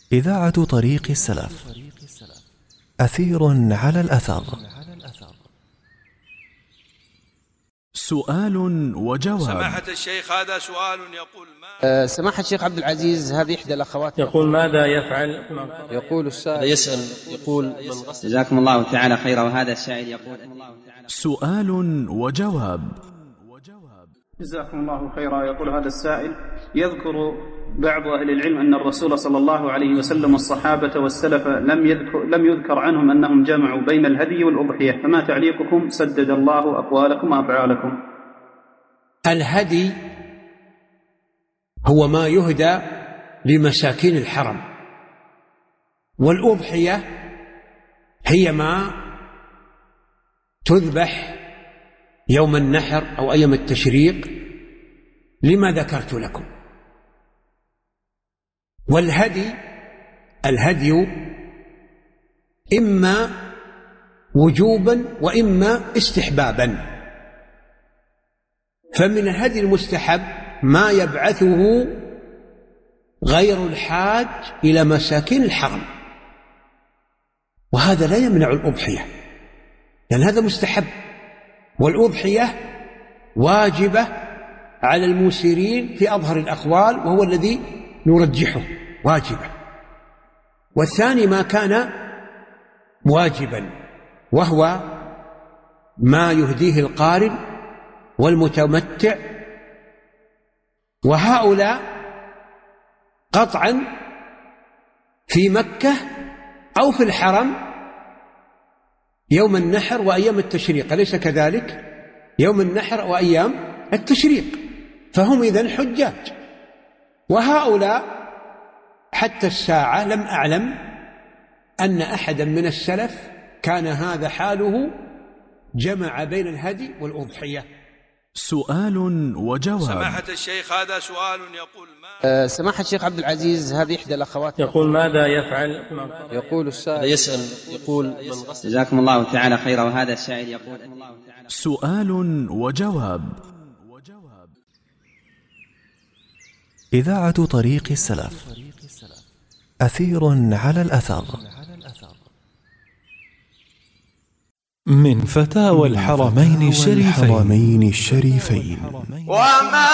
إذاعة طريق السلف. أثير على الأثر. سؤال وجواب. سماحة الشيخ، هذا سؤال يقول ما سماحة الشيخ عبد العزيز، هذه إحدى الأخوات يقول ماذا يفعل؟ يقول السائل يقول من قصد. جزاكم الله تعالى خيرا. وهذا السائل يقول سؤال وجواب. جزاكم الله خيرا. يقول هذا السائل: يذكر بعض أهل العلم أن الرسول صلى الله عليه وسلم والصحابة والسلف لم يذكر عنهم أنهم جمعوا بين الهدي والأضحية، فما تعليقكم؟ سدد الله أقوالكم وأفعالكم. الهدي هو ما يهدى لمساكين الحرم، والأضحية هي ما تذبح يوم النحر أو أيام التشريق لما ذكرت لكم. الهدي إما وجوبا وإما استحبابا. فمن الهدي المستحب ما يبعثه غير الحاج إلى مساكين الحرم، وهذا لا يمنع الأضحية، لأن هذا مستحب، والأضحية واجبة على الموسرين في أظهر الأقوال، وهو الذي نرجحه، واجبة. والثاني ما كان واجبا، وهو ما يهديه القارن والمتمتع، وهؤلاء قطعا في مكة أو في الحرم يوم النحر وأيام التشريق، أليس كذلك؟ يوم النحر وأيام التشريق، فهم إذن حجاج. وهؤلاء حتى الساعة لم أعلم أن أحدا من السلف كان هذا حاله، جمع بين الهدي والأضحية. سؤال وجواب. سماحة الشيخ، هذا سؤال يقول ما سماحة الشيخ عبد العزيز، هذه إحدى الأخوات يقول ماذا يفعل؟ يقول السائل يقول من قصد. جزاكم الله تعالى خيرا. وهذا السائل يقول سؤال وجواب. إذاعة طريق السلف. أثير على الأثر. من فتاوى الحرمين الشريفين.